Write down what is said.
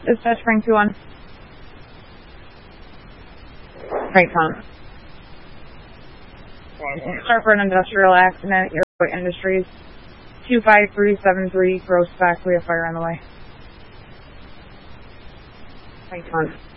Dispatch Spring 2-1. Right, count. Start for an industrial accident, Airport Industries. 25373, Gross Back. We have fire on the way. Right, count.